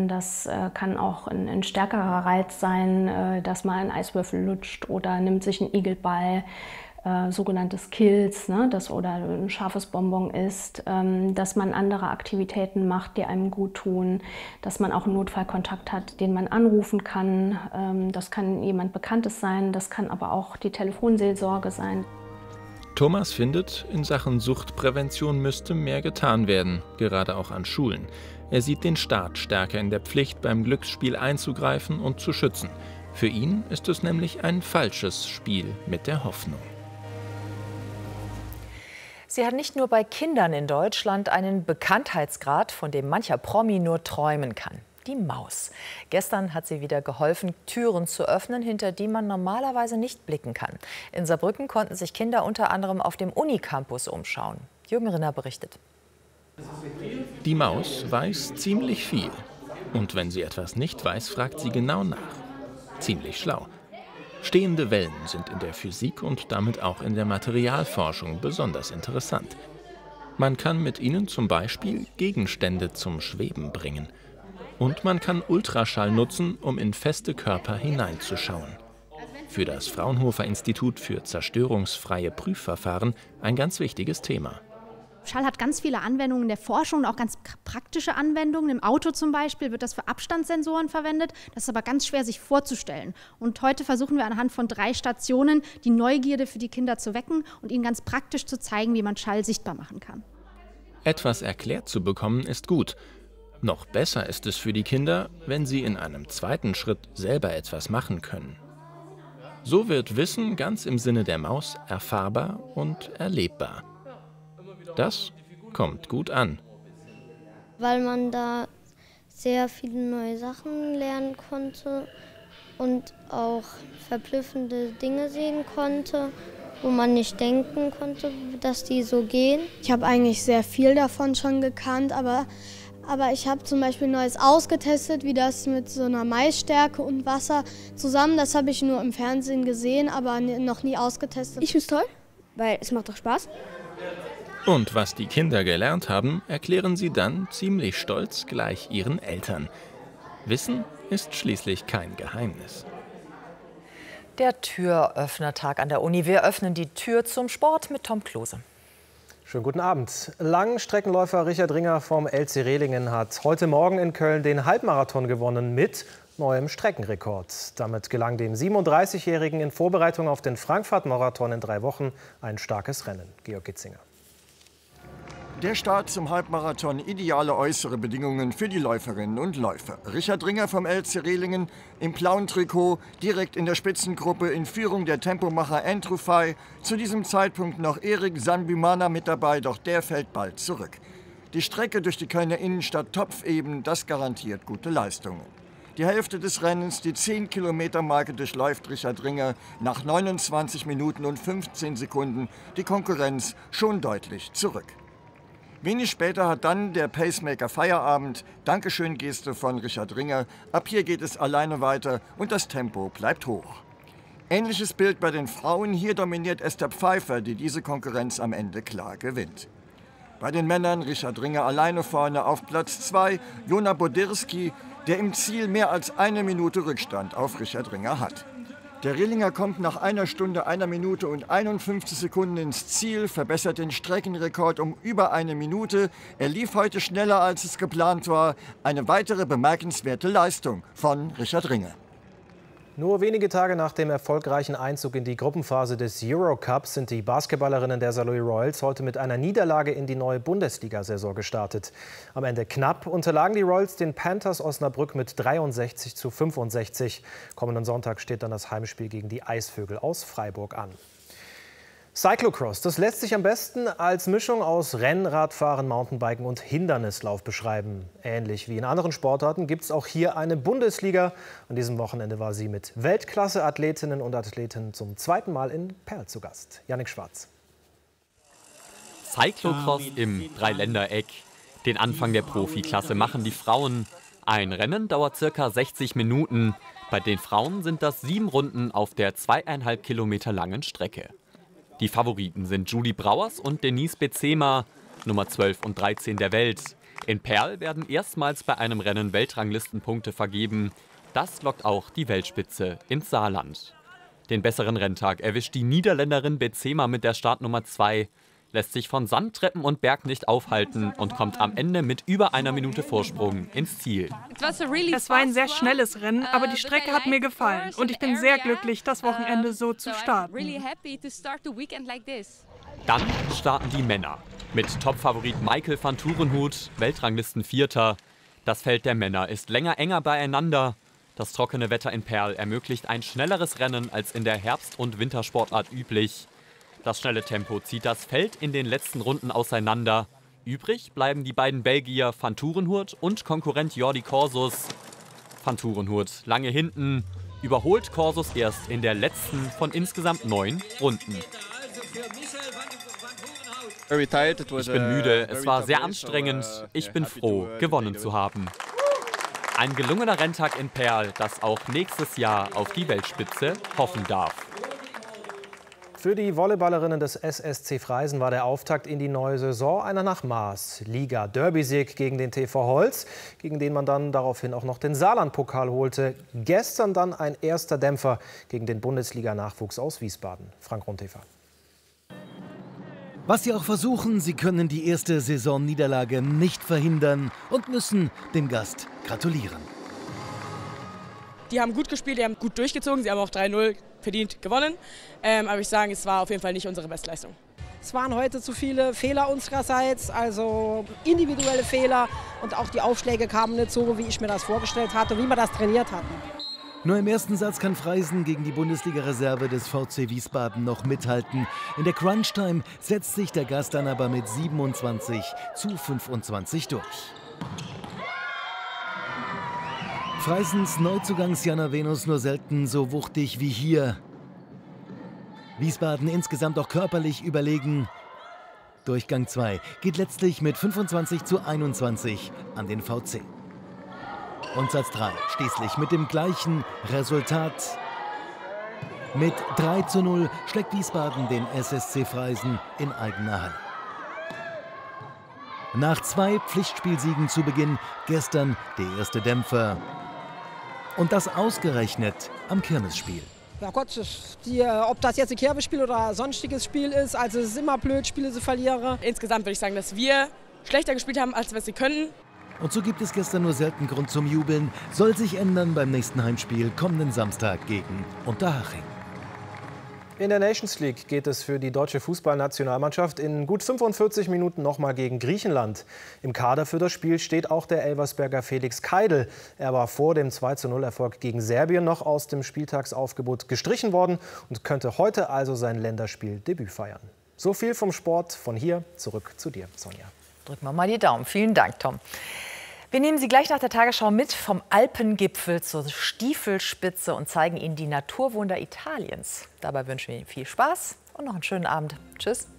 werden. Das kann auch ein stärkerer Reiz sein, dass man einen Eiswürfel lutscht oder nimmt sich einen Igelball, sogenanntes Kills, ne, oder ein scharfes Bonbon isst, dass man andere Aktivitäten macht, die einem gut tun, dass man auch einen Notfallkontakt hat, den man anrufen kann. Das kann jemand Bekanntes sein, das kann aber auch die Telefonseelsorge sein. Thomas findet, in Sachen Suchtprävention müsste mehr getan werden, gerade auch an Schulen. Er sieht den Staat stärker in der Pflicht, beim Glücksspiel einzugreifen und zu schützen. Für ihn ist es nämlich ein falsches Spiel mit der Hoffnung. Sie hat nicht nur bei Kindern in Deutschland einen Bekanntheitsgrad, von dem mancher Promi nur träumen kann. Die Maus. Gestern hat sie wieder geholfen, Türen zu öffnen, hinter die man normalerweise nicht blicken kann. In Saarbrücken konnten sich Kinder unter anderem auf dem Unicampus umschauen. Jürgen Rinner berichtet. Die Maus weiß ziemlich viel. Und wenn sie etwas nicht weiß, fragt sie genau nach. Ziemlich schlau. Stehende Wellen sind in der Physik und damit auch in der Materialforschung besonders interessant. Man kann mit ihnen zum Beispiel Gegenstände zum Schweben bringen. Und man kann Ultraschall nutzen, um in feste Körper hineinzuschauen. Für das Fraunhofer Institut für zerstörungsfreie Prüfverfahren ein ganz wichtiges Thema. Schall hat ganz viele Anwendungen in der Forschung und auch ganz praktische Anwendungen. Im Auto zum Beispiel wird das für Abstandssensoren verwendet. Das ist aber ganz schwer sich vorzustellen. Und heute versuchen wir anhand von 3 Stationen die Neugierde für die Kinder zu wecken und ihnen ganz praktisch zu zeigen, wie man Schall sichtbar machen kann. Etwas erklärt zu bekommen ist gut. Noch besser ist es für die Kinder, wenn sie in einem zweiten Schritt selber etwas machen können. So wird Wissen ganz im Sinne der Maus erfahrbar und erlebbar. Das kommt gut an. Weil man da sehr viele neue Sachen lernen konnte und auch verblüffende Dinge sehen konnte, wo man nicht denken konnte, dass die so gehen. Ich habe eigentlich sehr viel davon schon gekannt, aber ich habe zum Beispiel Neues ausgetestet, wie das mit so einer Maisstärke und Wasser zusammen, das habe ich nur im Fernsehen gesehen, aber noch nie ausgetestet. Ich finde es toll, weil es macht doch Spaß. Und was die Kinder gelernt haben, erklären sie dann ziemlich stolz gleich ihren Eltern. Wissen ist schließlich kein Geheimnis. Der Türöffnertag an der Uni. Wir öffnen die Tür zum Sport mit Tom Klose. Schönen guten Abend. Langstreckenläufer Richard Ringer vom LC Rehlingen hat heute Morgen in Köln den Halbmarathon gewonnen mit neuem Streckenrekord. Damit gelang dem 37-Jährigen in Vorbereitung auf den Frankfurt-Marathon in 3 Wochen ein starkes Rennen. Georg Gitzinger. Der Start zum Halbmarathon, ideale äußere Bedingungen für die Läuferinnen und Läufer. Richard Ringer vom LC Rehlingen im blauen Trikot, direkt in der Spitzengruppe in Führung der Tempomacher Andrew Fay. Zu diesem Zeitpunkt noch Erik Sanbumana mit dabei, doch der fällt bald zurück. Die Strecke durch die Kölner Innenstadt topfeben, das garantiert gute Leistungen. Die Hälfte des Rennens, die 10-Kilometer-Marke, durchläuft Richard Ringer nach 29 Minuten und 15 Sekunden. Die Konkurrenz schon deutlich zurück. Wenig später hat dann der Pacemaker Feierabend. Dankeschön-Geste von Richard Ringer. Ab hier geht es alleine weiter und das Tempo bleibt hoch. Ähnliches Bild bei den Frauen. Hier dominiert Esther Pfeiffer, die diese Konkurrenz am Ende klar gewinnt. Bei den Männern Richard Ringer alleine vorne auf Platz 2. Jona Bodirski, der im Ziel mehr als 1 Minute Rückstand auf Richard Ringer hat. Der Rehlinger kommt nach 1 Stunde, 1 Minute und 51 Sekunden ins Ziel, verbessert den Streckenrekord um über 1 Minute. Er lief heute schneller, als es geplant war. Eine weitere bemerkenswerte Leistung von Richard Ringer. Nur wenige Tage nach dem erfolgreichen Einzug in die Gruppenphase des Eurocups sind die Basketballerinnen der Saarlouis Royals heute mit einer Niederlage in die neue Bundesliga-Saison gestartet. Am Ende knapp unterlagen die Royals den Panthers Osnabrück mit 63:65. Kommenden Sonntag steht dann das Heimspiel gegen die Eisvögel aus Freiburg an. Cyclocross, das lässt sich am besten als Mischung aus Rennradfahren, Mountainbiken und Hindernislauf beschreiben. Ähnlich wie in anderen Sportarten gibt es auch hier eine Bundesliga. An diesem Wochenende war sie mit Weltklasse-Athletinnen und Athleten zum 2. Mal in Perl zu Gast. Jannik Schwarz. Cyclocross im Dreiländereck. Den Anfang der Profiklasse machen die Frauen. Ein Rennen dauert ca. 60 Minuten. Bei den Frauen sind das 7 Runden auf der 2,5 Kilometer langen Strecke. Die Favoriten sind Julie Brauers und Denise Bezema, Nummer 12 und 13 der Welt. In Perl werden erstmals bei einem Rennen Weltranglistenpunkte vergeben. Das lockt auch die Weltspitze ins Saarland. Den besseren Renntag erwischt die Niederländerin Benzema mit der Startnummer 2, lässt sich von Sandtreppen und Berg nicht aufhalten und kommt am Ende mit über einer Minute Vorsprung ins Ziel. Es war ein sehr schnelles Rennen, aber die Strecke hat mir gefallen und ich bin sehr glücklich, das Wochenende so zu starten. Dann starten die Männer. Mit Topfavorit Michael van Toerenhout, Weltranglisten-Vierter. Das Feld der Männer ist enger beieinander. Das trockene Wetter in Perl ermöglicht ein schnelleres Rennen als in der Herbst- und Wintersportart üblich. Das schnelle Tempo zieht das Feld in den letzten Runden auseinander. Übrig bleiben die beiden Belgier Van Toerenhout und Konkurrent Jordi Corsus. Van Toerenhout lange hinten, überholt Corsus erst in der letzten von insgesamt 9 Runden. Ich bin müde, es war sehr anstrengend. Ich bin froh, gewonnen zu haben. Ein gelungener Renntag in Perl, das auch nächstes Jahr auf die Weltspitze hoffen darf. Für die Volleyballerinnen des SSC Freisen war der Auftakt in die neue Saison einer nach Maß. Liga-Derby-Sieg gegen den TV Holz, gegen den man dann daraufhin auch noch den Saarland-Pokal holte. Gestern dann ein erster Dämpfer gegen den Bundesliga-Nachwuchs aus Wiesbaden. Frank Runtefer. Was sie auch versuchen, sie können die erste Saisonniederlage nicht verhindern und müssen dem Gast gratulieren. Die haben gut gespielt, die haben gut durchgezogen, sie haben auch 3-0 verdient gewonnen. Aber ich sage, es war auf jeden Fall nicht unsere Bestleistung. Es waren heute zu viele Fehler unsererseits, also individuelle Fehler, und auch die Aufschläge kamen nicht so, wie ich mir das vorgestellt hatte, wie wir das trainiert hatten. Nur im ersten Satz kann Freisen gegen die Bundesliga-Reserve des VC Wiesbaden noch mithalten. In der Crunch-Time setzt sich der Gast dann aber mit 27:25 durch. Freisens Neuzugang Sjana Venus nur selten so wuchtig wie hier. Wiesbaden insgesamt auch körperlich überlegen. Durchgang 2 geht letztlich mit 25:21 an den VC. Und Satz 3 schließlich mit dem gleichen Resultat. Mit 3:0 schlägt Wiesbaden den SSC Freisen in eigener Halle. Nach 2 Pflichtspielsiegen zu Beginn gestern der erste Dämpfer. Und das ausgerechnet am Kirmesspiel. Ja Gott, ob das jetzt ein Kirmesspiel oder sonstiges Spiel ist, also es ist immer blöd, Spiele zu verlieren. Insgesamt würde ich sagen, dass wir schlechter gespielt haben, als wir sie können. Und so gibt es gestern nur selten Grund zum Jubeln. Soll sich ändern beim nächsten Heimspiel kommenden Samstag gegen Unterhaching. In der Nations League geht es für die deutsche Fußballnationalmannschaft in gut 45 Minuten nochmal gegen Griechenland. Im Kader für das Spiel steht auch der Elversberger Felix Keidel. Er war vor dem 2:0-Erfolg gegen Serbien noch aus dem Spieltagsaufgebot gestrichen worden und könnte heute also sein Länderspieldebüt feiern. So viel vom Sport. Von hier zurück zu dir, Sonja. Drücken wir mal die Daumen. Vielen Dank, Tom. Wir nehmen Sie gleich nach der Tagesschau mit vom Alpengipfel zur Stiefelspitze und zeigen Ihnen die Naturwunder Italiens. Dabei wünschen wir Ihnen viel Spaß und noch einen schönen Abend. Tschüss.